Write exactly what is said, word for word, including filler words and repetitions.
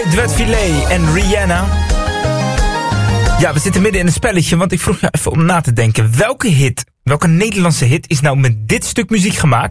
Duet Filet en Rihanna. Ja, we zitten midden in een spelletje, want ik vroeg je even om na te denken. Welke hit, welke Nederlandse hit is nou met dit stuk muziek gemaakt?